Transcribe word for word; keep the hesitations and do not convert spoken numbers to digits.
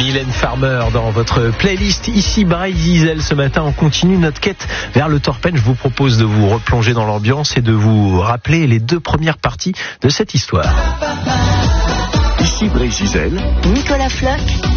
Mylène Farmer dans votre playlist. Ici Bray Zizel. Ce matin, on continue notre quête vers le Torpen. Je vous propose de vous replonger dans l'ambiance et de vous rappeler les deux premières parties de cette histoire. Ici Bray Zizel. Nicolas Floch.